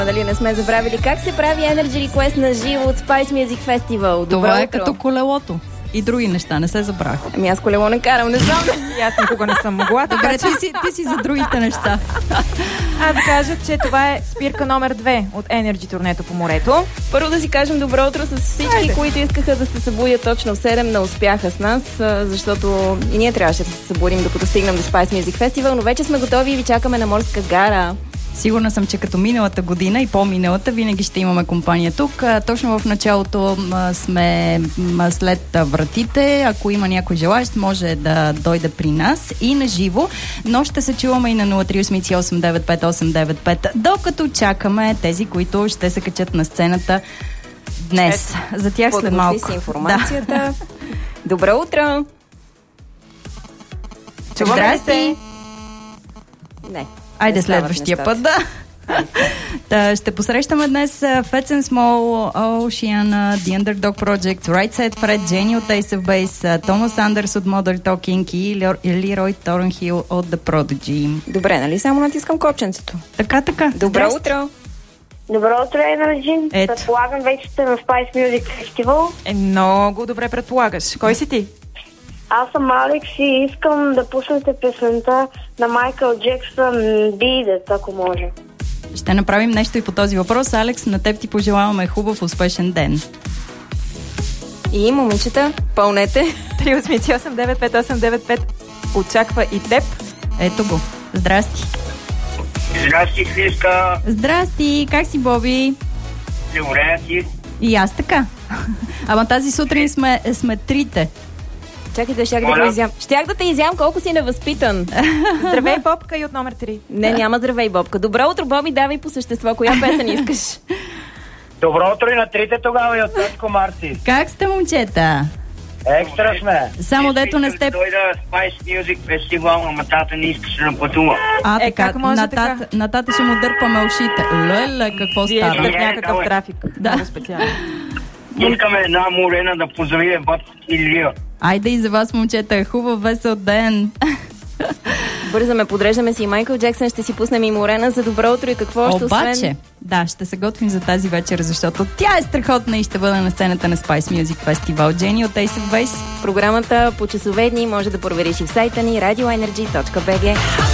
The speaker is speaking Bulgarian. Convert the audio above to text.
Дали не сме забравили как се прави Energy Request на живо от Spice Music Festival? Добро Това е утро. като колелото. И други неща, не се забравя. Ами аз колело не карам, не знам. И аз никога не съм могла. Добре, ти си за другите неща. Аз да кажа, че това е спирка номер 2 от Energy турнето по морето. Първо да си кажем добро утро с всички, Хайде. които искаха да се събудят точно в 7, не успяха с нас, защото и ние трябваше да се събудим, докато стигнем до Spice Music Festival, но вече сме готови и ви чакаме на Морска гара. Сигурна съм, че като миналата година и по-миналата винаги ще имаме компания тук. Точно в началото сме след вратите. Ако има някой желаещ, може да дойде при нас и на живо, но ще се чуваме и на 038958895, докато чакаме тези, които ще се качат на сцената днес. За тях след малко. Подготви си информацията. Добро утро! Чуваме ли Здрасти! се? Не. Айде Не стават следващия нещата. път, да. Та, ще посрещаме днес Fats and Small, Oceana, The Underdog Project, Right Said Fred, Jenny от Ace of Base, Томас Андерс от Modern Talking и Лерой Торнхил от The Prodigy. Добре, нали само натискам копченцето? Така. Добро Здрасти. утро! Добро утро, Energy. Ето. Предполагам, вече сте на Spice Music Festival. Много добре предполагаш. Кой си ти? Аз съм Алекс и искам да пуснете песента на Майкъл Джексън Beat It, ако може. Ще направим нещо и по този въпрос. Алекс, на теб ти пожелаваме хубав, успешен ден. И момичета, пълнете. 388958895 очаква и теб. Ето го. Здрасти. Здрасти, Хриска. Здрасти, как си, Боби? Добре, ти. И аз така. Ама тази сутрин сме трите. Чакайте, щях да го изям. Щях да те изям, колко си невъзпитан. Здравей, Бобка, и от номер 3. Не, няма здравей, Бобка. Добро утро, Боби, давай по същество. Коя песен искаш? Добро утро и на трите тогава и от Татко Марти. Как сте, момчета? Екстра сме. Само дето не сте... Дойда Spice Music Festival, ама тата не искаше да пътува. така, как може така? на тата ще му дърпаме ушите. Леле, какво Вие става? сте в някакъв Давай. трафик. Да. Много специално. Искаме една Морена да поздравие бат Илия. Айде и за вас, момчета. Хубав, весел ден. Бързаме, подреждаме си и Майкъл Джексън, ще си пуснем и Морена за добро утро и какво още Обаче, освен... да, ще се готвим за тази вечер, защото тя е страхотна и ще бъде на сцената на Spice Music Festival. Jenny от Ace of Base. Програмата по часове дни може да провериш и в сайта ни radioenergy.bg.